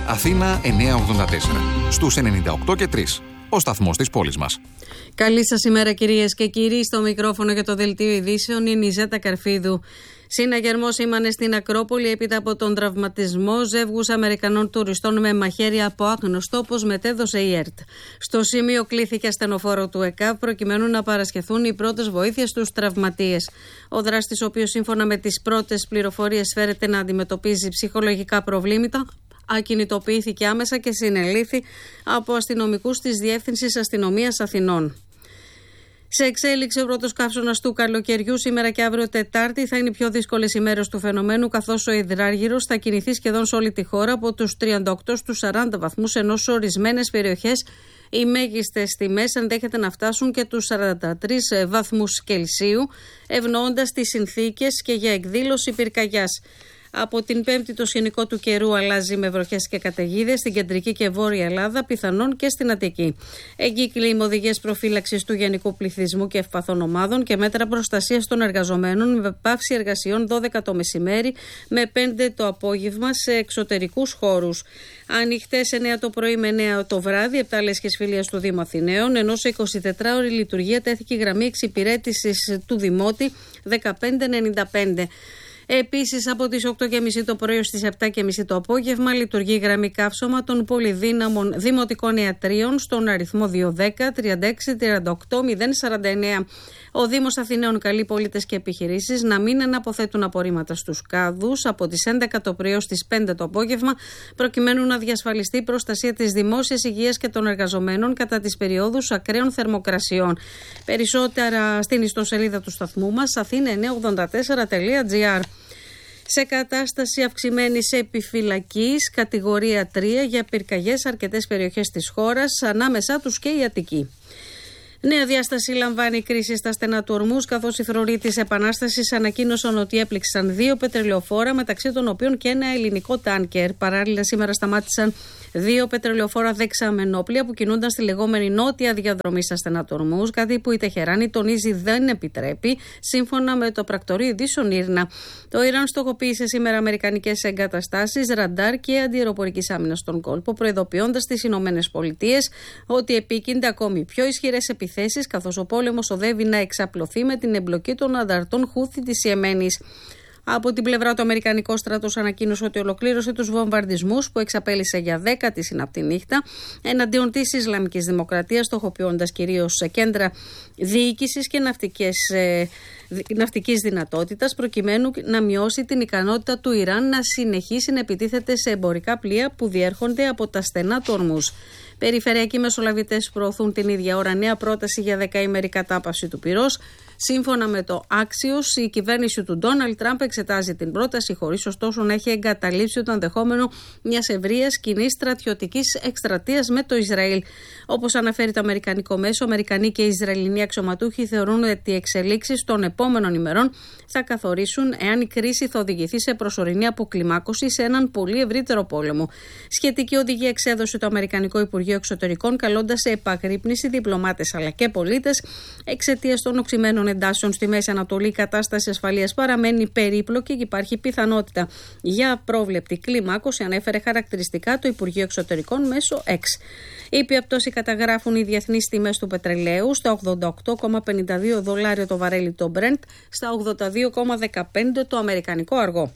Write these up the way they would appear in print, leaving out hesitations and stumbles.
Αθήνα 984. Στους 98,3. Ο σταθμός της πόλης μας. Καλή σας ημέρα, κυρίες και κύριοι. Στο μικρόφωνο για το Δελτίο Ειδήσεων είναι η Ζέτα Καρφίδου. Συναγερμός σήμανε στην Ακρόπολη έπειτα από τον τραυματισμό ζεύγους Αμερικανών τουριστών με μαχαίρια από άγνωστο, όπως μετέδωσε η ΕΡΤ. Στο σημείο κλήθηκε ασθενοφόρο του ΕΚΑΒ προκειμένου να παρασχεθούν οι πρώτες βοήθειες στους τραυματίες. Ο δράστης, ο οποίος σύμφωνα με τις πρώτες πληροφορίες φέρεται να αντιμετωπίζει ψυχολογικά προβλήματα, ακινητοποιήθηκε άμεσα και συνελήφθη από αστυνομικούς της Διεύθυνσης Αστυνομίας Αθηνών. Σε εξέλιξη, ο πρώτος καύσωνας του καλοκαιριού σήμερα και αύριο Τετάρτη θα είναι οι πιο δύσκολες ημέρες του φαινομένου, καθώς ο υδράργυρος θα κινηθεί σχεδόν σε όλη τη χώρα από τους 38 στους 40 βαθμούς, ενώ σε ορισμένες περιοχές οι μέγιστες τιμές ενδέχεται να φτάσουν και τους 43 βαθμούς Κελσίου, ευνοώντας τις συνθήκες και για εκδήλωση πυρκαγιάς. Από την Πέμπτη το σκηνικό του καιρού αλλάζει με βροχές και καταιγίδες στην κεντρική και βόρεια Ελλάδα, πιθανόν και στην Αττική. Εγκύκλοι με οδηγίες προφύλαξης του γενικού πληθυσμού και ευπαθών ομάδων και μέτρα προστασίας των εργαζομένων με πάυση εργασιών 12 το μεσημέρι με 5 το απόγευμα σε εξωτερικούς χώρους. Ανοιχτές 9 το πρωί με 9 το βράδυ, 7 λέσχες φιλίας του Δήμου Αθηναίων, ενώ σε 24ωρη λειτουργία τέθηκε η γραμμή εξυπηρέτησης του Δημότη 1595. Επίσης, από τις 8.30 το πρωί στις 7.30 το απόγευμα λειτουργεί η γραμμή καύσωμα των πολυδύναμων δημοτικών ιατρίων στον αριθμό 210 36 38 049. Ο Δήμος Αθηναίων καλεί πολίτες και επιχειρήσεις να μην αναποθέτουν απορρίμματα στους κάδους από τις 11 το πρωί στις 5 το απόγευμα, προκειμένου να διασφαλιστεί η προστασία της δημόσιας υγείας και των εργαζομένων κατά τις περιόδους ακραίων θερμοκρασιών. Περισσότερα στην ιστοσελίδα του σταθμού μας, athena984.gr. Σε κατάσταση αυξημένης επιφυλακής, κατηγορία 3 για πυρκαγιές σε αρκετές περιοχές της χώρας, ανάμεσά τους και η Αττική. Νέα διάσταση λαμβάνει η κρίση στα στενά του Ορμούς, καθώς οι θροροί της Επανάστασης ανακοίνωσαν ότι έπληξαν 2 πετρελαιοφόρα, μεταξύ των οποίων και ένα ελληνικό τάνκερ. Παράλληλα, σήμερα σταμάτησαν 2 πετρελαιοφόρα δεξαμενόπλια που κινούνταν στη λεγόμενη νότια διαδρομή στα στενά του Ορμούς, κάτι που η Τεχεράνη τονίζει δεν επιτρέπει, σύμφωνα με το πρακτορείο ειδήσεων Ήρνα. Το Ιράν στοχοποίησε σήμερα αμερικανικές εγκαταστάσεις, ραντάρ και αντιεροπορικής άμυνας στον κόλπο, προειδοποιώντας τις Ηνωμένες Πολιτείες ότι επίκυνται ακόμη πιο ισχυρές επιθέσεις, καθώς ο πόλεμος οδεύει να εξαπλωθεί με την εμπλοκή των ανταρτών Χούθι της Ιεμένης. Από την πλευρά του, Αμερικανικό στρατός ανακοίνωσε ότι ολοκλήρωσε τους βομβαρδισμούς που εξαπέλυσε για 10η συναπτή νύχτα εναντίον της Ισλαμικής Δημοκρατίας, στοχοποιώντας κυρίως κέντρα διοίκησης και ναυτικής δυνατότητας, προκειμένου να μειώσει την ικανότητα του Ιράν να συνεχίσει να επιτίθεται σε εμπορικά πλοία που διέρχονται από τα στενά του Ορμούς. Περιφερειακοί μεσολαβητές προωθούν την ίδια ώρα νέα πρόταση για 10ημερη κατάπαυση του πυρός. Σύμφωνα με το Axios, η κυβέρνηση του Ντόναλντ Τραμπ εξετάζει την πρόταση, χωρίς ωστόσο να έχει εγκαταλείψει το ενδεχόμενο μιας ευρείας κοινής στρατιωτικής εκστρατείας με το Ισραήλ. Όπως αναφέρει το αμερικανικό μέσο, Αμερικανοί και Ισραηλινοί αξιωματούχοι θεωρούν ότι οι εξελίξεις των επόμενων ημερών θα καθορίσουν εάν η κρίση θα οδηγηθεί σε προσωρινή αποκλιμάκωση σε έναν πολύ ευρύτερο πόλεμο. Σχετική οδηγία εξέδωσε το Αμερικανικό Υπουργείο Εξωτερικών, καλώντας σε επαγρύπνηση διπλωμάτες αλλά και πολίτες εξαιτίας των οξυμένων εντάσεων στη Μέση Ανατολή. Η κατάσταση ασφαλείας παραμένει περίπλοκη και υπάρχει πιθανότητα για πρόβλεπτη κλιμάκωση, ανέφερε χαρακτηριστικά το Υπουργείο Εξωτερικών μέσω X. Ήπια πτώση καταγράφουν οι διεθνείς τιμές του πετρελαίου στα $88,52 το βαρέλι το Brent, στα $82,15 το αμερικανικό αργό.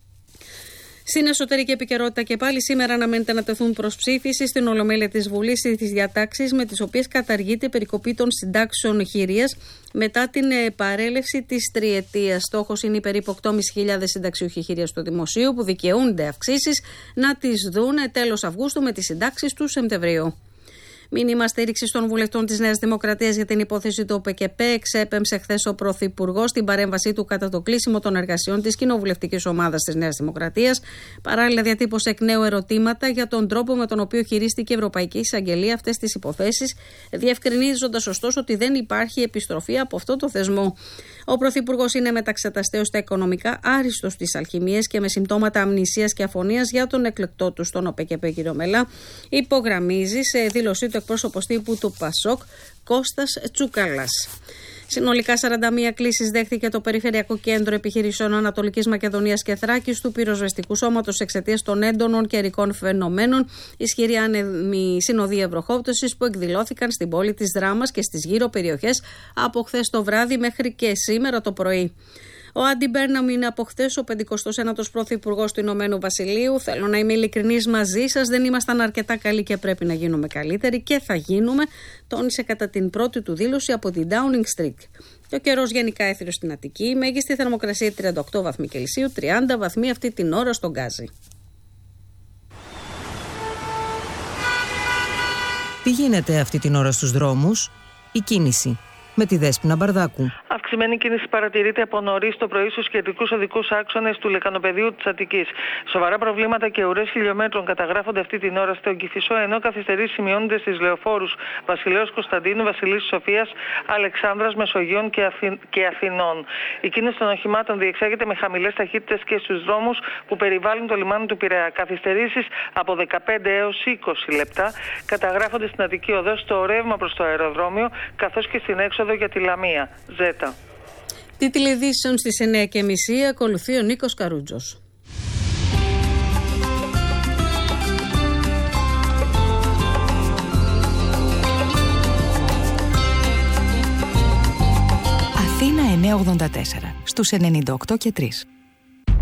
Στην εσωτερική επικαιρότητα και πάλι σήμερα αναμένεται να τεθούν προς ψήφιση στην Ολομέλεια της Βουλής τις διατάξεις με τις οποίες καταργείται η περικοπή των συντάξεων χειρίας μετά την παρέλευση της τριετίας. Στόχος είναι οι περίπου 8.500 συνταξιούχοι χειρίας του Δημοσίου που δικαιούνται αυξήσεις να τις δουν τέλος Αυγούστου με τις συντάξεις του Σεπτεμβρίου. Μήνυμα στήριξη των βουλευτών της Νέας Δημοκρατίας για την υπόθεση του ΟΠΕΚΕΠΕ εξέπεμψε χθες ο Πρωθυπουργός στην παρέμβασή του κατά το κλείσιμο των εργασιών της κοινοβουλευτικής ομάδας της Νέας Δημοκρατίας. Παράλληλα, διατύπωσε εκ νέου ερωτήματα για τον τρόπο με τον οποίο χειρίστηκε η Ευρωπαϊκή Εισαγγελία αυτές τις υποθέσεις, διευκρινίζοντας ωστόσο ότι δεν υπάρχει επιστροφή από αυτό το θεσμό. Ο Πρωθυπουργός είναι μεταξεταστέως στα οικονομικά, άριστος στις αλχημίες και με συμπτώματα αμνησίας και αφωνίας για τον εκλεκτό του στον ΟΠΕΚΕΠΕ, κ. Μελά. Υπογραμμίζει σε δήλωσή του ο εκπρόσωπος τύπου του ΠΑΣΟΚ, Κώστας Τσουκαλάς. Συνολικά 41 κλήσεις δέχθηκε το Περιφερειακό Κέντρο Επιχειρήσεων Ανατολικής Μακεδονίας και Θράκης του πυροσβεστικού σώματος εξαιτίας των έντονων καιρικών φαινομένων, ισχυρή άνεμη συνοδεία βροχόπτωσης που εκδηλώθηκαν στην πόλη της Δράμας και στις γύρω περιοχές από χθες το βράδυ μέχρι και σήμερα το πρωί. Ο Άντι Μπέρναμ είναι από χθες ο 59ος πρωθυπουργός του Ηνωμένου Βασιλείου. Θέλω να είμαι ειλικρινής μαζί σας. Δεν ήμασταν αρκετά καλοί και πρέπει να γίνουμε καλύτεροι και θα γίνουμε, τόνισε κατά την πρώτη του δήλωση από την Downing Street. Και ο καιρός γενικά έθριο στην Αττική. Η μέγιστη θερμοκρασία 38 βαθμοί Κελσίου, 30 βαθμοί αυτή την ώρα στον Γκάζι. Τι γίνεται αυτή την ώρα στους δρόμους? Η κίνηση. Με τη Δέσποινα Μπαρδάκου. Αυξημένη κίνηση παρατηρείται από νωρίς το πρωί στους κεντρικούς οδικούς άξονες του λεκανοπεδίου της Αττικής. Σοβαρά προβλήματα και ουρές χιλιόμετρων καταγράφονται αυτή την ώρα στον Κηφισό, ενώ καθυστερήσεις σημειώνονται στις λεωφόρους Βασιλέως Κωνσταντίνου, Βασιλής Σοφίας, Αλεξάνδρας, Μεσογείων και Αθηνών. Η κίνηση των οχημάτων διεξάγεται με χαμηλές ταχύτητες και στους δρόμους που περιβάλλουν το λιμάνι του Πειραιά. Καθυστερήσεις από 15 έως 20 λεπτά καταγράφονται στην Αττική Οδό στο ρεύμα προς το αεροδρόμιο, καθώς και στην έξοδο για τη Λαμία. Ζέτα. Τίτλοι ειδήσεων στις 9:30, ακολουθεί ο Νίκος Καρούτζος. Αθήνα 984 στους 98 και 3.